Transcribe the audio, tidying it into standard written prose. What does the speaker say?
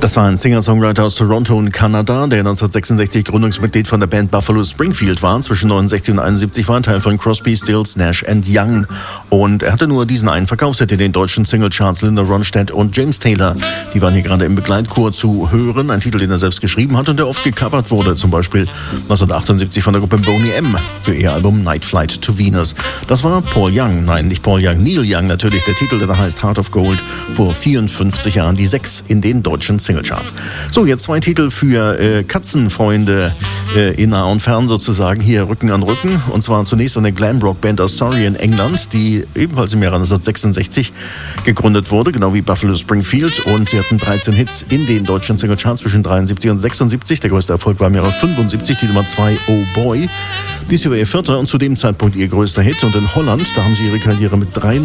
Das war ein Singer-Songwriter aus Toronto in Kanada, der 1966 Gründungsmitglied von der Band Buffalo Springfield war. Zwischen 69 und 71 war er Teil von Crosby, Stills, Nash & Young. Und er hatte nur diesen einen Verkaufshit in den deutschen Singlecharts. Linda Ronstadt und James Taylor, die waren hier gerade im Begleitchor zu hören. Ein Titel, den er selbst geschrieben hat und der oft gecovert wurde. Zum Beispiel 1978 von der Gruppe Boney M. für ihr Album Night Flight to Venus. Das war Paul Young. Nein, nicht Paul Young, Neil Young natürlich. Der Titel, der da heißt Heart of Gold, vor 54 Jahren die 6 in den deutschen Singlecharts. So, jetzt 2 Titel für Katzenfreunde in nah und fern sozusagen, hier Rücken an Rücken. Und zwar zunächst eine Glamrock-Band aus Surrey in England, die ebenfalls im Jahre 1966 gegründet wurde, genau wie Buffalo Springfield. Und sie hatten 13 Hits in den deutschen Singlecharts zwischen 73 und 76. Der größte Erfolg war im Jahre 75, die Nummer 2, Oh Boy. Dies hier war ihr 4. und zu dem Zeitpunkt ihr größter Hit. Und in Holland, da haben sie ihre Karriere mit 3